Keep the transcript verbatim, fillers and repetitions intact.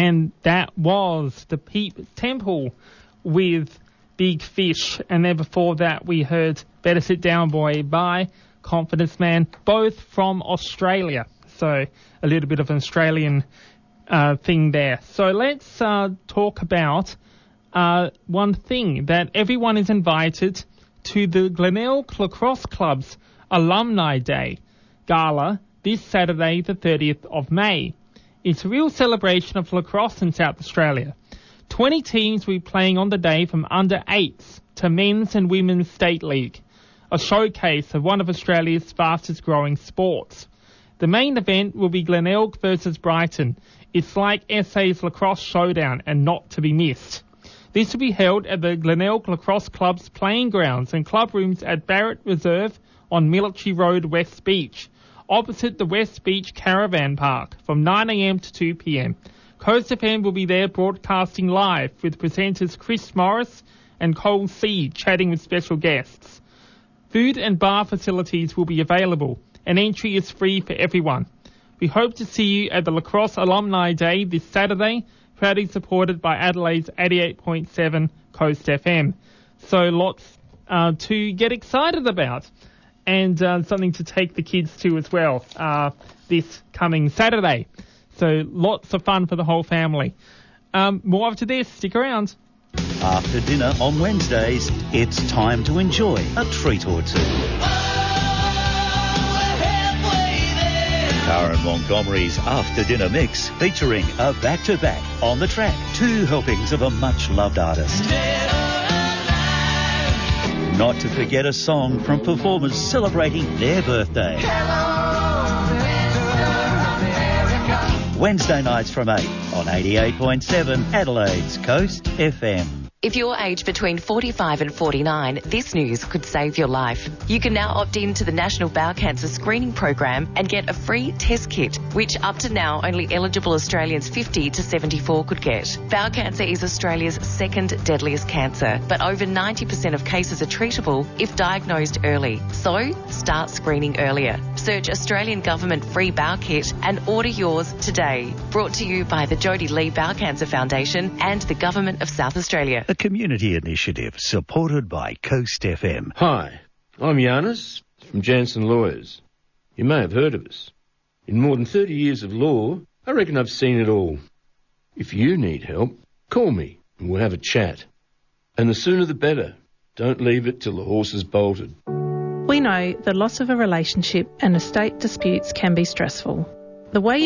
and that was the Peep Temple with Big Fish. And then before that, we heard Better Sit Down Boy by Confidence Man, both from Australia. So a little bit of an Australian uh, thing there. So let's uh, talk about uh, one thing, that everyone is invited to the Glenelg Lacrosse Club's Alumni Day Gala this Saturday, the thirtieth of May. It's a real celebration of lacrosse in South Australia. twenty teams will be playing on the day, from under eights to men's and women's state league, a showcase of one of Australia's fastest growing sports. The main event will be Glenelg versus Brighton. It's like S A's Lacrosse Showdown and not to be missed. This will be held at the Glenelg Lacrosse Club's playing grounds and club rooms at Barrett Reserve on Military Road, West Beach, opposite the West Beach Caravan Park, from nine a.m. to two p.m. Coast F M will be there broadcasting live with presenters Chris Morris and Cole Seed chatting with special guests. Food and bar facilities will be available, and entry is free for everyone. We hope to see you at the Lacrosse Alumni Day this Saturday, proudly supported by Adelaide's eighty-eight point seven Coast F M. So lots uh, to get excited about, and uh, something to take the kids to as well uh, this coming Saturday. So lots of fun for the whole family. Um, more after this. Stick around. After dinner on Wednesdays, it's time to enjoy a treat or two. Karen Montgomery's After Dinner Mix, featuring a back-to-back on the track, two helpings of a much-loved artist. Not to forget a song from performers celebrating their birthday. Wednesday nights from eight on eighty-eight point seven Adelaide's Coast F M. If you're aged between forty-five and forty-nine, this news could save your life. You can now opt in to the National Bowel Cancer Screening Program and get a free test kit, which up to now only eligible Australians fifty to seventy-four could get. Bowel cancer is Australia's second deadliest cancer, but over ninety percent of cases are treatable if diagnosed early. So, start screening earlier. Search Australian Government Free Bowel Kit and order yours today. Brought to you by the Jodie Lee Bowel Cancer Foundation and the Government of South Australia. A community initiative supported by Coast F M. Hi, I'm Giannis from Jansen Lawyers. You may have heard of us. In more than thirty years of law, I reckon I've seen it all. If you need help, call me and we'll have a chat. And the sooner the better. Don't leave it till the horse has bolted. We know the loss of a relationship and estate disputes can be stressful. The way